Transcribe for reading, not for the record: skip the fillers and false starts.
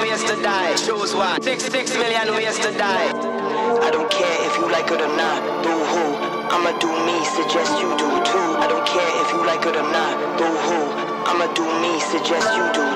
ways to die. Choose one. 6 million ways to die. I don't care if you like it or not. Boo-hoo. I'ma do me, suggest you do too. I don't care if you like it or not. Boo-hoo. I'ma do me, suggest you do